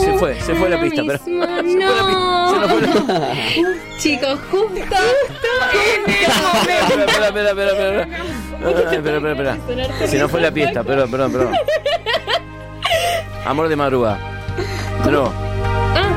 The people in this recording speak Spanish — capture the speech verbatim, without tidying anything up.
se fue, se fue la pista, pero. Mismo, Se fue la pista, se nos fue la. Chicos, justo, justo en el momento. Espera, espera, espera, espera, espera. Espera, espera, espera. Se nos fue la pista, perdón, perdón, perdón. Amor de madrugada. No.